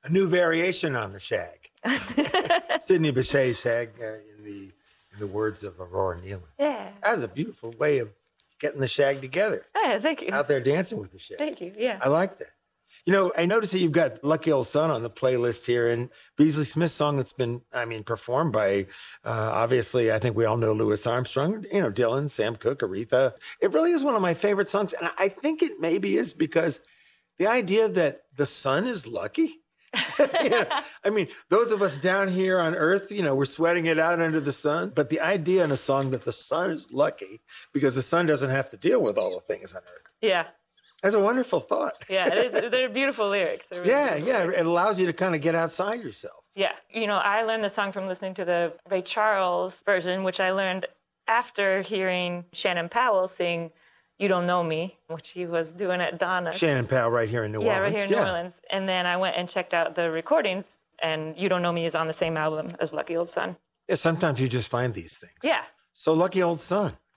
a new variation on the shag. Sidney Bechet shag in the words of Aurora Nealon. Yeah. That's a beautiful way of getting the shag together. Yeah, thank you. Out there dancing with the shag. Thank you, yeah. I like that. You know, I noticed that you've got Lucky Old Son on the playlist here, and Beasley Smith's song that's been, performed by, obviously, I think we all know Louis Armstrong, you know, Dylan, Sam Cooke, Aretha. It really is one of my favorite songs, and I think it maybe is because the idea that the sun is lucky. Those of us down here on Earth, you know, we're sweating it out under the sun. But the idea in a song that the sun is lucky because the sun doesn't have to deal with all the things on Earth. Yeah. That's a wonderful thought. Yeah, it is. They're beautiful lyrics. They're really Yeah. lyrics. It allows you to kind of get outside yourself. Yeah. You know, I learned the song from listening to the Ray Charles version, which I learned after hearing Shannon Powell sing You Don't Know Me, which he was doing at Donna's. Shannon Powell right here in New Orleans. Yeah, right here in New Orleans. And then I went and checked out the recordings, and You Don't Know Me is on the same album as Lucky Old Son. Yeah, sometimes you just find these things. Yeah. So Lucky Old Son.